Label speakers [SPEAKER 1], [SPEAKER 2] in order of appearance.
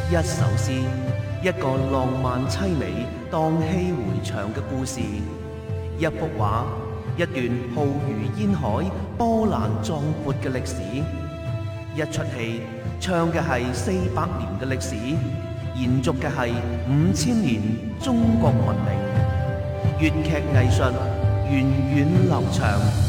[SPEAKER 1] 一首詩，一個浪漫凄美、蕩氣迴腸嘅故事；一幅畫，一段浩如煙海、波瀾壯闊嘅歷史；一出戲，唱嘅係400年嘅歷史，延續嘅係5000年中國文明。粵劇藝術源遠流長。